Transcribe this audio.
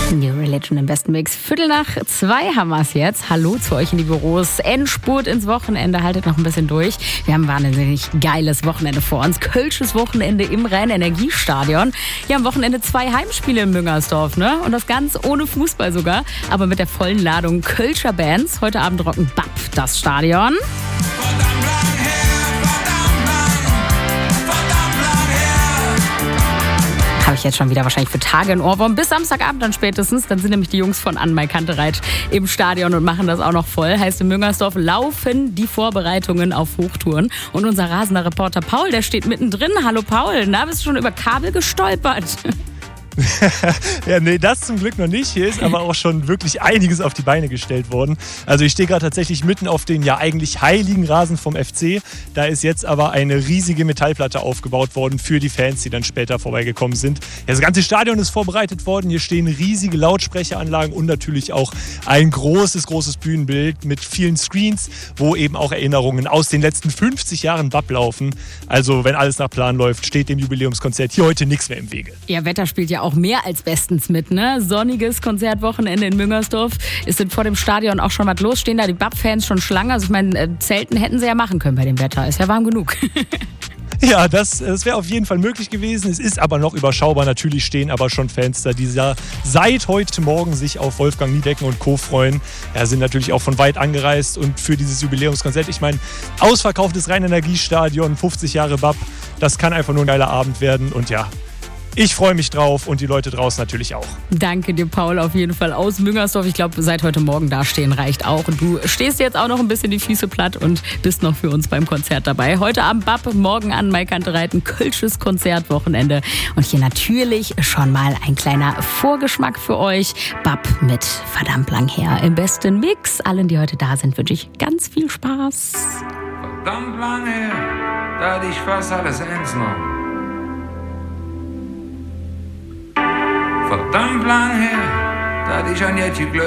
New Religion im besten Mix. 1:45 haben wir es jetzt. Hallo zu euch in die Büros. Endspurt ins Wochenende. Haltet noch ein bisschen durch. Wir haben ein wahnsinnig geiles Wochenende vor uns. Kölsches Wochenende im Rhein-Energiestadion. Hier am Wochenende 2 Heimspiele in Müngersdorf, ne? Und das ganz ohne Fußball sogar. Aber mit der vollen Ladung Kölscher Bands. Heute Abend rocken BAP das Stadion. Habe ich jetzt schon wieder wahrscheinlich für Tage in Ohrwurm. Bis Samstagabend dann spätestens. Dann sind nämlich die Jungs von Anmai Kantereit im Stadion und machen das auch noch voll. Heißt, in Müngersdorf laufen die Vorbereitungen auf Hochtouren. Und unser rasender Reporter Paul, der steht mittendrin. Hallo Paul, na, bist du schon über Kabel gestolpert? Ja, nee, das zum Glück noch nicht. Hier ist aber auch schon wirklich einiges auf die Beine gestellt worden. Also ich stehe gerade tatsächlich mitten auf den ja eigentlich heiligen Rasen vom FC. Da ist jetzt aber eine riesige Metallplatte aufgebaut worden für die Fans, die dann später vorbeigekommen sind. Das ganze Stadion ist vorbereitet worden. Hier stehen riesige Lautsprecheranlagen und natürlich auch ein großes Bühnenbild mit vielen Screens, wo eben auch Erinnerungen aus den letzten 50 Jahren BAP laufen. Also wenn alles nach Plan läuft, steht dem Jubiläumskonzert hier heute nichts mehr im Wege. Ja, Wetter spielt ja auch mehr als bestens mit, ne? Sonniges Konzertwochenende in Müngersdorf. Ist denn vor dem Stadion auch schon was los? Stehen da die BAP-Fans schon Schlange? Also ich meine, Zelten hätten sie ja machen können bei dem Wetter. Ist ja warm genug. Ja, das wäre auf jeden Fall möglich gewesen. Es ist aber noch überschaubar. Natürlich stehen aber schon Fans da, die seit heute Morgen sich auf Wolfgang Niedecken und Co. freuen. Ja, sind natürlich auch von weit angereist und für dieses Jubiläumskonzert. Ich meine, ausverkauftes Rhein-Energiestadion, 50 Jahre BAP. Das kann einfach nur ein geiler Abend werden. Und ja, ich freue mich drauf und die Leute draußen natürlich auch. Danke dir, Paul, auf jeden Fall aus Müngersdorf. Ich glaube, seit heute Morgen dastehen reicht auch. Und du stehst jetzt auch noch ein bisschen die Füße platt und bist noch für uns beim Konzert dabei. Heute Abend BAP, morgen Anmai Kantereit, ein Kölsches Konzertwochenende. Und hier natürlich schon mal ein kleiner Vorgeschmack für euch. BAP mit verdammt lang her im besten Mix. Allen, die heute da sind, wünsche ich ganz viel Spaß. Verdammt lang her, da hatte ich fast alles ernst noch. Verdammt lang her, da hatte ich an jetzt geglaubt.